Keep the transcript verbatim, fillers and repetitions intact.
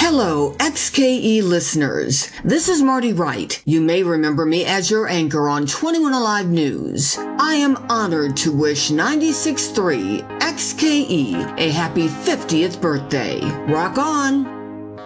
Hello, X K E listeners. This is Marty Wright. You may remember me as your anchor on twenty-one Alive News. I am honored to wish ninety-six point three X K E a happy fiftieth birthday. Rock on!